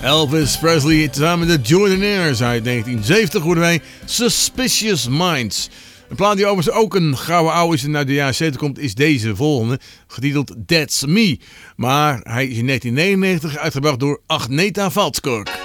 Elvis Presley samen met de Jordanaires uit 1970 hoorden wij Suspicious Minds. Een plaat die overigens ook een gouden oude is en uit de jaren 70 komt, is deze volgende, getiteld That's Me. Maar hij is in 1999 uitgebracht door Agneta Valskor.